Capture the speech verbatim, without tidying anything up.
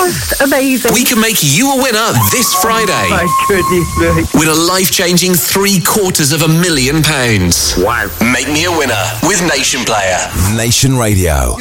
just amazing. We can make you a winner this Friday. My goodness me. Win a life-changing three quarters of a million pounds. Wow. Make me a winner with Nation Player. Nation Radio.